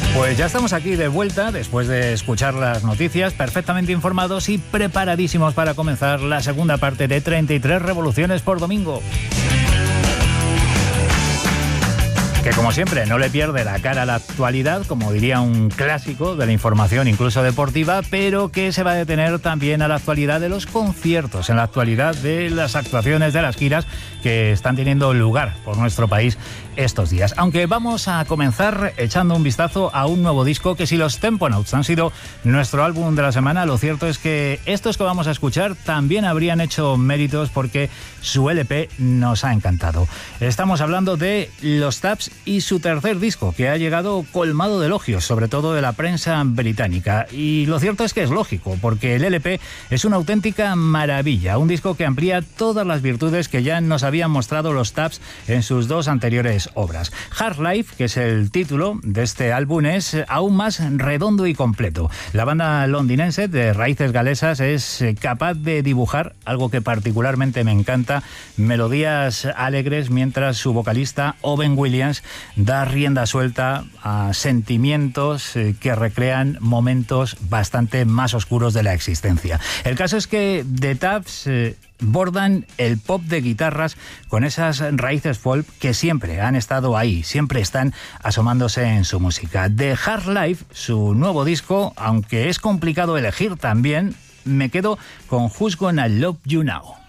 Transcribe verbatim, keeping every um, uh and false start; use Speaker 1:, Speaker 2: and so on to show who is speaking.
Speaker 1: Pues ya estamos aquí de vuelta después de escuchar las noticias, perfectamente informados y preparadísimos para comenzar la segunda parte de treinta y tres revoluciones por domingo. Que como siempre no le pierde la cara a la actualidad, como diría un clásico de la información incluso deportiva, pero que se va a detener también a la actualidad de los conciertos, en la actualidad de las actuaciones de las giras que están teniendo lugar por nuestro país estos días. Aunque vamos a comenzar echando un vistazo a un nuevo disco que, si los Temponauts han sido nuestro álbum de la semana, lo cierto es que estos que vamos a escuchar también habrían hecho méritos porque su L P nos ha encantado. Estamos hablando de Los Taps y su tercer disco, que ha llegado colmado de elogios, sobre todo de la prensa británica. Y lo cierto es que es lógico, porque el L P es una auténtica maravilla, un disco que amplía todas las virtudes que ya nos habían mostrado los Taps en sus dos anteriores obras. Hard Life, que es el título de este álbum, es aún más redondo y completo. La banda londinense de raíces galesas es capaz de dibujar algo que particularmente me encanta, melodías alegres, mientras su vocalista Owen Williams da rienda suelta a sentimientos que recrean momentos bastante más oscuros de la existencia. El caso es que The Taps eh, bordan el pop de guitarras con esas raíces folk que siempre han estado ahí, siempre están asomándose en su música. The Hard Life, su nuevo disco, aunque es complicado elegir también, me quedo con Who's Gonna Love You Now.